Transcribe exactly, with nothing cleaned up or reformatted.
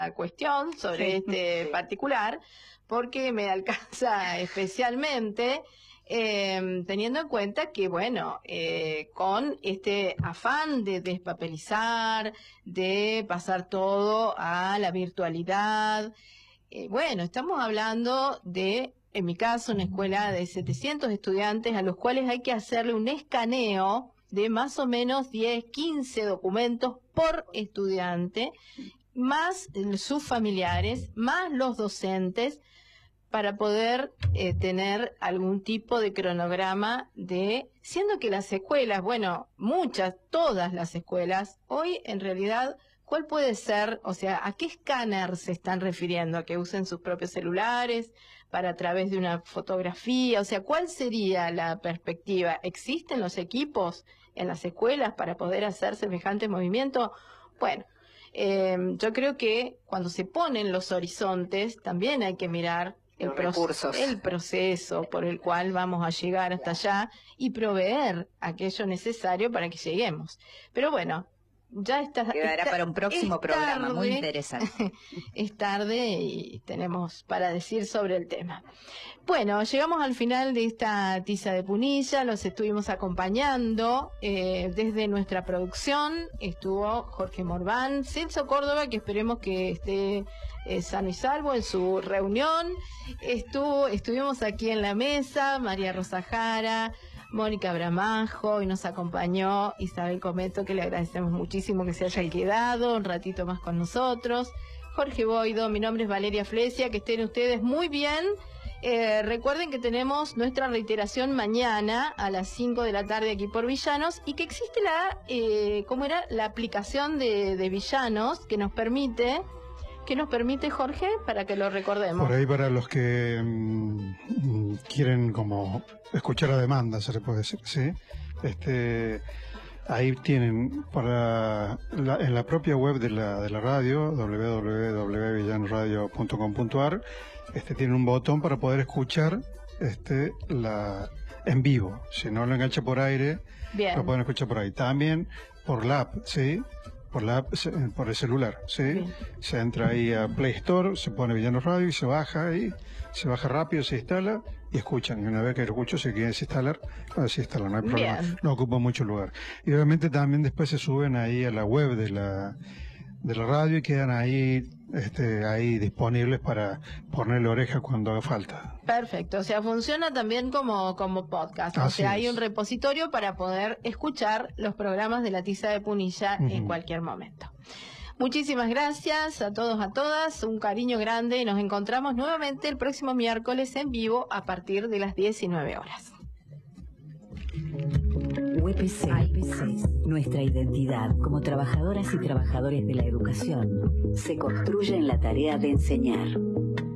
esta cuestión, sobre este particular, porque me alcanza especialmente eh, teniendo en cuenta que, bueno, eh, con este afán de despapelizar, de pasar todo a la virtualidad, eh, bueno, estamos hablando de, en mi caso, una escuela de setecientos estudiantes a los cuales hay que hacerle un escaneo de más o menos diez, quince documentos por estudiante, más sus familiares, más los docentes, para poder eh, tener algún tipo de cronograma de, siendo que las escuelas, bueno, muchas, todas las escuelas, hoy en realidad, ¿cuál puede ser, o sea, a qué escáner se están refiriendo? ¿A que usen sus propios celulares para a través de una fotografía? O sea, ¿cuál sería la perspectiva? ¿Existen los equipos en las escuelas para poder hacer semejante movimiento? Bueno, eh, yo creo que cuando se ponen los horizontes, también hay que mirar el, proce el proceso por el cual vamos a llegar hasta allá y proveer aquello necesario para que lleguemos. Pero bueno, ya está. Quedará está, para un próximo programa, tarde, muy interesante. Es tarde y tenemos para decir sobre el tema. Bueno, llegamos al final de esta tiza de Punilla, los estuvimos acompañando eh, desde nuestra producción, estuvo Jorge Morván, Celso Córdoba, que esperemos que esté eh, sano y salvo en su reunión, estuvo, estuvimos aquí en la mesa, María Rosa Jara, Mónica Bramajo, y nos acompañó Isabel Cometo, que le agradecemos muchísimo que se haya quedado un ratito más con nosotros. Jorge Boido, mi nombre es Valeria Flesia, que estén ustedes muy bien. Eh, recuerden que tenemos nuestra reiteración mañana a las cinco de la tarde aquí por Villanos, y que existe la, eh, ¿cómo era? La aplicación de, de Villanos que nos permite... ¿Qué nos permite, Jorge, para que lo recordemos? Por ahí, para los que mmm, quieren como escuchar a demanda, se le puede decir, ¿sí? Este, ahí tienen, para la, en la propia web de la, de la radio, doble u doble u doble u punto villanosradio punto com punto a r, este, tienen un botón para poder escuchar este, la, en vivo. Si no lo engancha por aire, Bien. Lo pueden escuchar por ahí. También por la app, ¿sí? Por la app, por el celular, ¿sí? Bien. Se entra ahí a Play Store, se pone Villanos Radio y se baja ahí, se baja rápido, se instala y escuchan. Y una vez que lo escucho, se quieren desinstalar, bueno, se instala, no hay problema, Bien. No ocupa mucho lugar. Y obviamente también después se suben ahí a la web de la de la radio y quedan ahí este, ahí disponibles para ponerle oreja cuando haga falta. Perfecto, o sea, funciona también como, como podcast, o Así sea, es. Hay un repositorio para poder escuchar los programas de la Tiza de Punilla uh-huh. en cualquier momento. Muchísimas gracias a todos, a todas, un cariño grande y nos encontramos nuevamente el próximo miércoles en vivo a partir de las diecinueve horas. U E P C, nuestra identidad como trabajadoras y trabajadores de la educación se construye en la tarea de enseñar.